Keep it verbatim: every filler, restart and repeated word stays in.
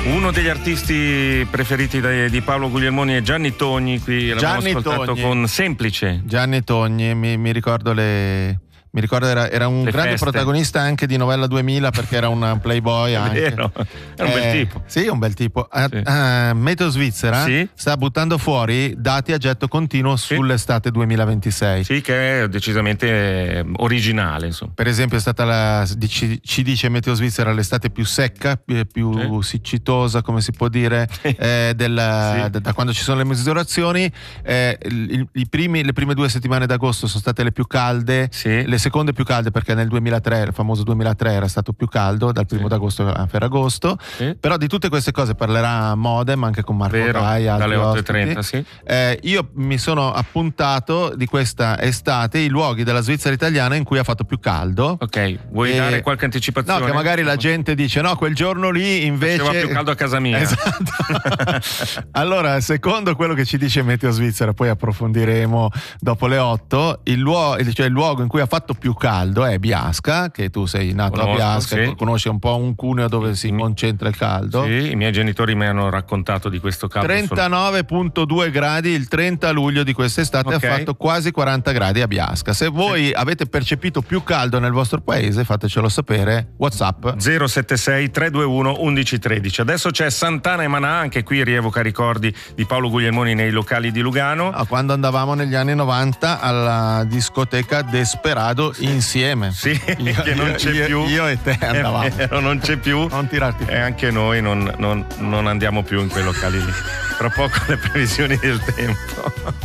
Uno degli artisti preferiti da, di Paolo Guglielmoni è Gianni Togni, qui l'abbiamo Gianni ascoltato Togni. con Semplice. Gianni Togni, mi, mi ricordo le... Mi ricordo era, era un Le grande feste. protagonista anche di Novella duemila, perché era un playboy anche. Vero, era un bel Eh, tipo. Sì, un bel tipo. Eh, Sì. eh, Meteo Svizzera Sì. sta buttando fuori dati a getto continuo Sì. sull'estate duemilaventisei. Sì, che è decisamente eh, originale, insomma. Per esempio è stata la, ci, ci dice Meteo Svizzera, l'estate più secca, più, più siccitosa, come si può dire, eh, del- Sì. da, da quando ci sono le misurazioni. Eh, il- i primi- le prime due settimane d'agosto sono state le più calde, Sì. le seconde più calde perché nel duemilatré, il famoso duemilatré, era stato più caldo dal primo Sì. d'agosto a Ferragosto. Sì. Però di tutte queste cose parlerà Modem anche con Marco Vero, Gai, altri dalle otto e ospiti. trenta, sì. Eh, io mi sono appuntato di questa estate i luoghi della Svizzera italiana in cui ha fatto più caldo. Ok, vuoi E- dare qualche anticipazione? No, che magari la gente dice no, quel giorno lì invece Faceva più caldo a casa mia. Esatto. Allora, secondo quello che ci dice Meteo Svizzera, poi approfondiremo dopo le otto, il, luo- cioè il luogo in cui ha fatto più caldo è Biasca, che tu sei nato Conosco, a Biasca, sì. conosci un po' un cuneo dove si I- concentra il caldo. Sì, i miei genitori mi hanno raccontato di questo caldo. trentanove virgola due gradi il trenta luglio di quest'estate, Ok. ha fatto quasi quaranta gradi a Biasca. Se voi avete percepito più caldo nel vostro paese, fatecelo sapere. WhatsApp zero sette sei tre due uno uno uno uno tre. Adesso c'è Santana e Manà, anche qui rievoca ricordi di Paolo Guglielmoni nei locali di Lugano. Ah, quando andavamo negli anni novanta alla discoteca Desperado insieme. Sì, Io- che non io- c'è io- più. io e te È andavamo. vero, non c'è più. Non tirarti E anche noi non, non- non andiamo più in quei locali lì. Tra poco le previsioni del tempo.